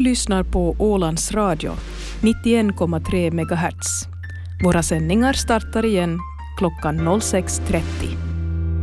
lyssnar på Ålands Radio, 91,3 MHz. Våra sändningar startar igen klockan 06.30.